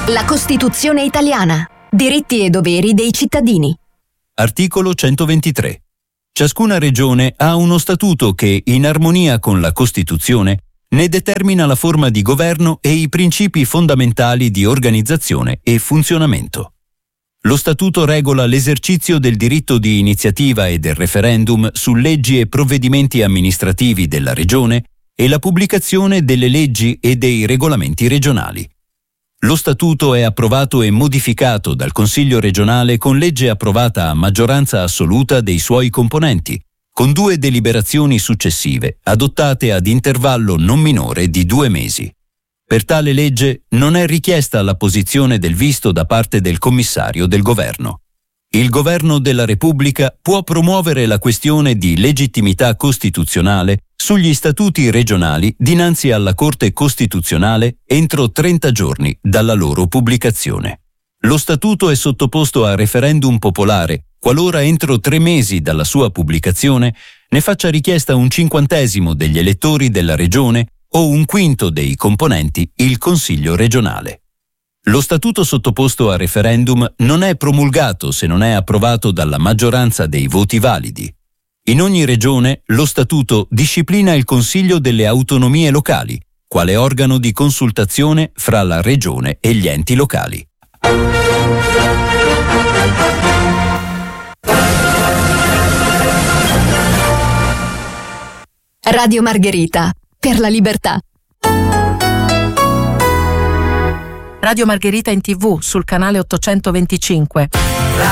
La Costituzione italiana. Diritti e doveri dei cittadini. Articolo 123. Ciascuna regione ha uno statuto che, in armonia con la Costituzione, ne determina la forma di governo e i principi fondamentali di organizzazione e funzionamento. Lo statuto regola l'esercizio del diritto di iniziativa e del referendum su leggi e provvedimenti amministrativi della regione e la pubblicazione delle leggi e dei regolamenti regionali. Lo statuto è approvato e modificato dal Consiglio regionale con legge approvata a maggioranza assoluta dei suoi componenti, con 2 deliberazioni successive, adottate ad intervallo non minore di 2 mesi. Per tale legge non è richiesta l'apposizione del visto da parte del commissario del governo. Il governo della Repubblica può promuovere la questione di legittimità costituzionale sugli statuti regionali dinanzi alla Corte Costituzionale entro 30 giorni dalla loro pubblicazione. Lo statuto è sottoposto a referendum popolare qualora entro 3 mesi dalla sua pubblicazione ne faccia richiesta un 50° degli elettori della regione o un 1/5 dei componenti il Consiglio regionale. Lo statuto sottoposto a referendum non è promulgato se non è approvato dalla maggioranza dei voti validi. In ogni regione lo statuto disciplina il Consiglio delle autonomie locali, quale organo di consultazione fra la regione e gli enti locali. Radio Margherita, per la libertà. Radio Margherita in TV sul canale 825.